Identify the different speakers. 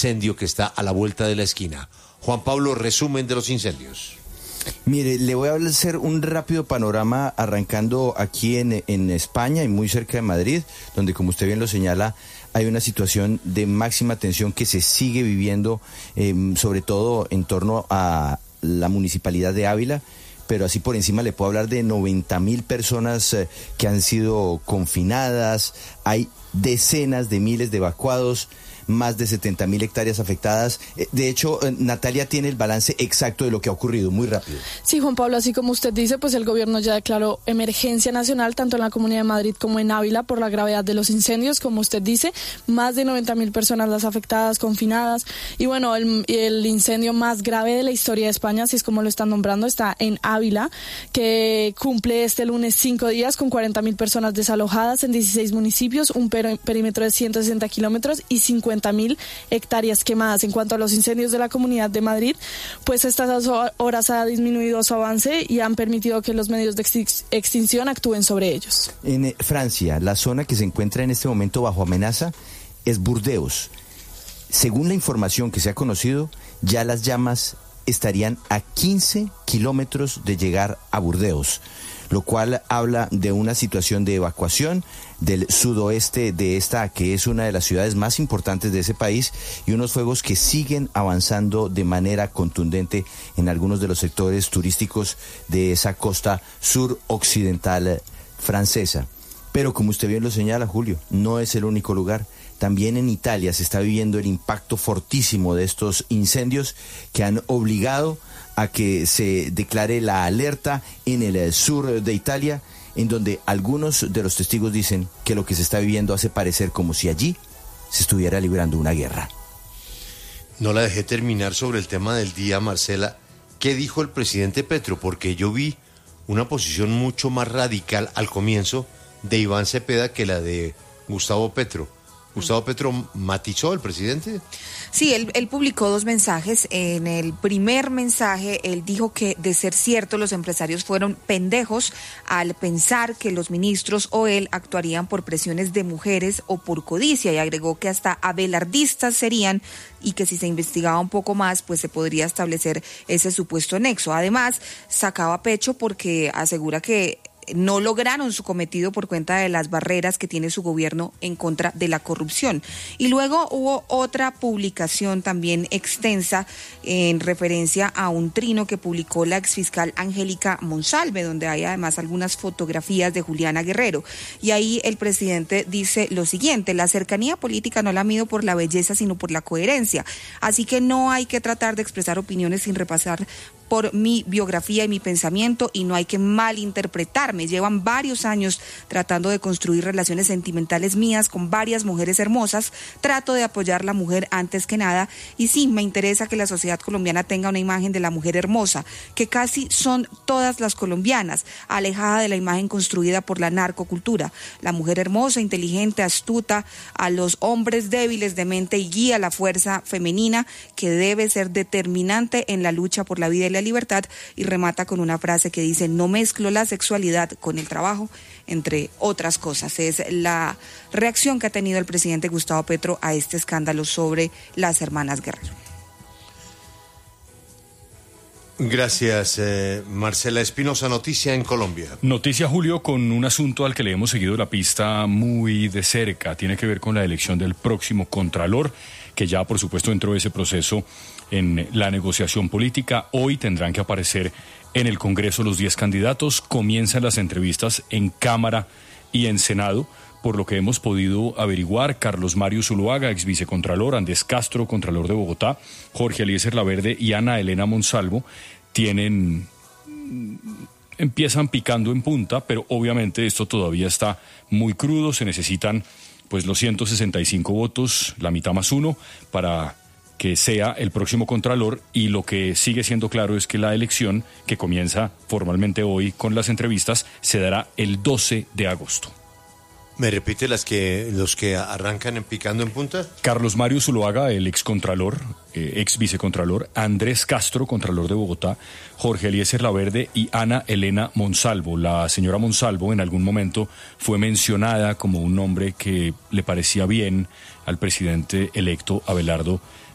Speaker 1: incendio que está a la vuelta de la esquina. Juan Pablo, resumen de los incendios.
Speaker 2: Mire, le voy a hacer un rápido panorama arrancando aquí en España y muy cerca de Madrid, donde, como usted bien lo señala, hay una situación de máxima tensión que se sigue viviendo, sobre todo en torno a la municipalidad de Ávila, pero así por encima le puedo hablar de 90.000 personas que han sido confinadas, hay decenas de miles de evacuados, más de 70.000 hectáreas afectadas. De hecho, Natalia tiene el balance exacto de lo que ha ocurrido, muy rápido.
Speaker 3: Sí, Juan Pablo, así como usted dice, pues el gobierno ya declaró emergencia nacional, tanto en la Comunidad de Madrid como en Ávila, por la gravedad de los incendios, como usted dice, más de 90.000 personas las afectadas, confinadas, y bueno, el incendio más grave de la historia de España, así es como lo están nombrando, está en Ávila, que cumple este lunes 5 días con 40.000 personas desalojadas en 16 municipios, un perímetro de 160 kilómetros y 50.000 hectáreas quemadas. En cuanto a los incendios de la Comunidad de Madrid, pues estas horas ha disminuido su avance y han permitido que los medios de extinción actúen sobre ellos.
Speaker 2: En Francia, la zona que se encuentra en este momento bajo amenaza es Burdeos. Según la información que se ha conocido, ya las llamas estarían a 15 kilómetros de llegar a Burdeos, lo cual habla de una situación de evacuación del sudoeste de esta, que es una de las ciudades más importantes de ese país, y unos fuegos que siguen avanzando de manera contundente en algunos de los sectores turísticos de esa costa suroccidental francesa. Pero como usted bien lo señala, Julio, no es el único lugar. También en Italia se está viviendo el impacto fortísimo de estos incendios que han obligado a que se declare la alerta en el sur de Italia, en donde algunos de los testigos dicen que lo que se está viviendo hace parecer como si allí se estuviera librando una guerra.
Speaker 1: No la dejé terminar sobre el tema del día, Marcela. ¿Qué dijo el presidente Petro? Porque yo vi una posición mucho más radical al comienzo de Iván Cepeda que la de Gustavo Petro. ¿Gustavo Petro matizó el presidente?
Speaker 4: Sí, él publicó 2 mensajes. En el primer mensaje, él dijo que, de ser cierto, los empresarios fueron pendejos al pensar que los ministros o él actuarían por presiones de mujeres o por codicia, y agregó que hasta abelardistas serían, y que si se investigaba un poco más, pues se podría establecer ese supuesto nexo. Además, sacaba pecho porque asegura que no lograron su cometido por cuenta de las barreras que tiene su gobierno en contra de la corrupción. Y luego hubo otra publicación también extensa en referencia a un trino que publicó la exfiscal Angélica Monsalve, donde hay además algunas fotografías de Juliana Guerrero. Y ahí el presidente dice lo siguiente: la cercanía política no la mido por la belleza, sino por la coherencia. Así que no hay que tratar de expresar opiniones sin repasar por mi biografía y mi pensamiento, y no hay que malinterpretarme. Llevan varios años tratando de construir relaciones sentimentales mías con varias mujeres hermosas. Trato de apoyar la mujer antes que nada, y sí, me interesa que la sociedad colombiana tenga una imagen de la mujer hermosa, que casi son todas las colombianas, alejada de la imagen construida por la narcocultura. La mujer hermosa, inteligente, astuta, a los hombres débiles de mente, y guía la fuerza femenina que debe ser determinante en la lucha por la vida y la libertad. Y remata con una frase que dice: no mezclo la sexualidad con el trabajo, entre otras cosas. Es la reacción que ha tenido el presidente Gustavo Petro a este escándalo sobre las hermanas Guerrero.
Speaker 1: Gracias, Marcela Espinosa. Noticia en Colombia.
Speaker 5: Noticia, Julio, con un asunto al que le hemos seguido la pista muy de cerca. Tiene que ver con la elección del próximo Contralor, que ya, por supuesto, entró ese proceso en la negociación política. Hoy tendrán que aparecer en el Congreso los 10 candidatos. Comienzan las entrevistas en Cámara y en Senado. Por lo que hemos podido averiguar, Carlos Mario Zuluaga, ex vicecontralor, Andrés Castro, contralor de Bogotá, Jorge Eliezer Laverde y Ana Elena Monsalvo empiezan picando en punta, pero obviamente esto todavía está muy crudo. Se necesitan pues los 165 votos, la mitad más uno, para que sea el próximo Contralor, y lo que sigue siendo claro es que la elección, que comienza formalmente hoy con las entrevistas, se dará el 12 de agosto.
Speaker 1: ¿Me repite los que arrancan picando en punta?
Speaker 5: Carlos Mario Zuluaga, el excontralor, ex vicecontralor, Andrés Castro, contralor de Bogotá, Jorge Eliezer Laverde y Ana Elena Monsalvo. La señora Monsalvo en algún momento fue mencionada como un nombre que le parecía bien al presidente electo Abelardo